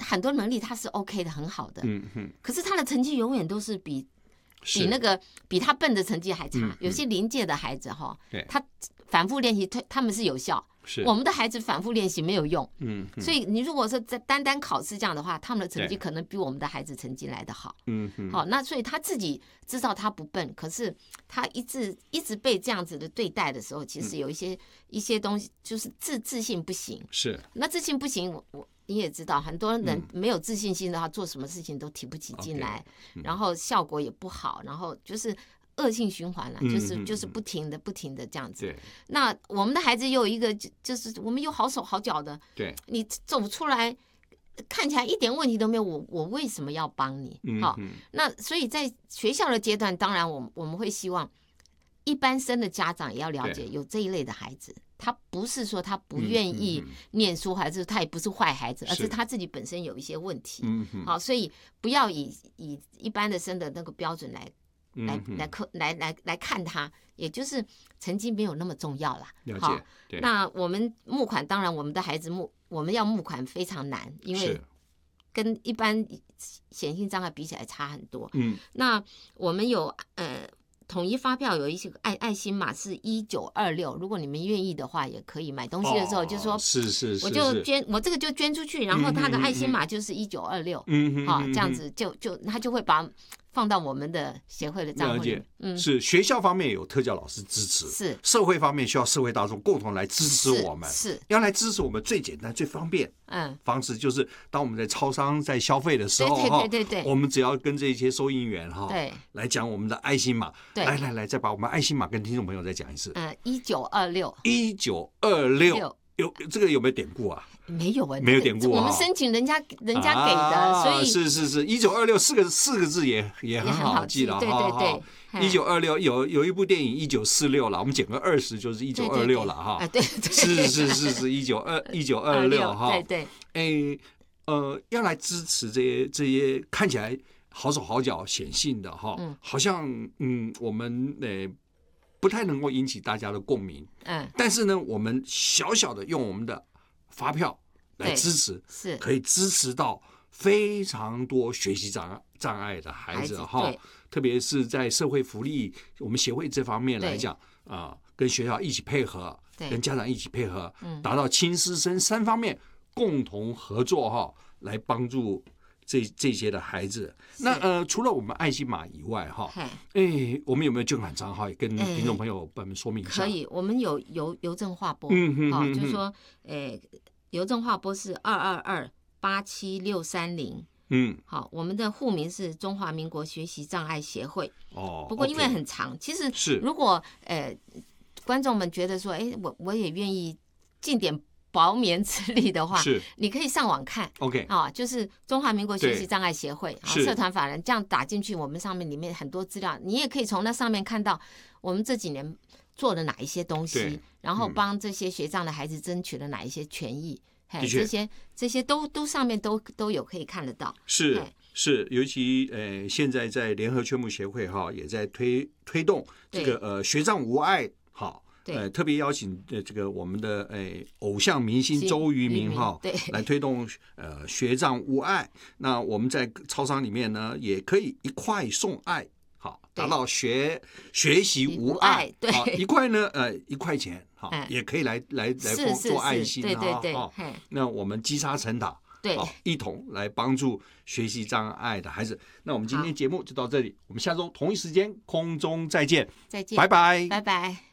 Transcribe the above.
很多能力他是 OK 的，很好的，可是他的成绩永远都是比他笨的成绩还差。有些临界的孩子哈，他反复练习，他们是有效。我们的孩子反复练习没有用，所以你如果说在单考试这样的话，他们的成绩可能比我们的孩子成绩来得好，好，那所以他自己知道他不笨，可是他一直被这样子的对待的时候，其实有一些东西就是自信不行， 是， 那自信不行，你也知道，很多人没有自信心的话，做什么事情都提不起劲来，然后效果也不好，然后就是恶性循环了，就是不停的这样子。那我们的孩子又有一个，就是我们又好手好脚的，你走出来看起来一点问题都没有，我为什么要帮你？好，那所以在学校的阶段，当然我们会希望一般生的家长也要了解有这一类的孩子。他不是说他不愿意念书，还是他也不是坏孩子，而是他自己本身有一些问题。好，所以不要以一般的生的那个标准来看他，也就是成绩没有那么重要啦。 了解。 那我们募款，当然我们的孩子我们要募款非常难，因为跟一般显性障碍比起来差很多。那我们有统一发票有一些爱心码是1926，如果你们愿意的话，也可以买东西的时候就说是， 我就捐，我这个就捐出去，然后他的爱心码就是1926，好，这样子他就会把放到我们的协会的账户里。 是学校方面有特教老师支持， 是社会方面需要社会大众共同来支持我们， 是要来支持我们最简单最方便方式就是当我们在超商在消费的时候，对，我们只要跟这些收银员来讲我们的爱心码，来再把我们爱心码跟听众朋友再讲一次，1926这个有没有典故啊？ 没有没有典故我们申请人家给的，所以是1926四个字也很好记了， 对。 1926有一部电影1946了，我们减个20就是1926了哈。 对， 是1926哈。 对。 要来支持这些看起来好手好脚显性的哈，好像我们不太能够引起大家的共鸣，但是呢，我们小小的用我们的发票来支持， 是可以支持到非常多学习障碍的孩子哈，特别是在社会福利我们协会这方面来讲跟学校一起配合，跟家长一起配合，达到亲师生3方面共同合作哈，来帮助这些的孩子。那除了我们爱心码以外哈，我们有没有捐款账号也跟听众朋友们说明一下？ 可以，我们有邮政划拨，就是说邮政划拨是222-87630。好，我们的户名是中华民国学习障碍协会。不过因为很长，其实如果观众们觉得说，我也愿意尽点薄棉之力的话，你可以上网看。就是中华民国学习障碍协会社团法人，这样打进去，我们上面里面很多资料，你也可以从那上面看到我们这几年做了哪一些东西，然后帮这些学障的孩子争取了哪一些权益。这些都上面都有可以看得到。 是，尤其现在在联合劝募协会也在推动这个学障无碍特别邀请这个我们的偶像明星周渝民来推动学障无碍。那我们在超商里面呢，也可以一块送爱，达到学习无碍。对，1块呢1块钱也可以来做爱心那我们积沙成塔，一同来帮助学习障碍的孩子。那我们今天节目就到这里，我们下周同一时间空中再见，拜拜。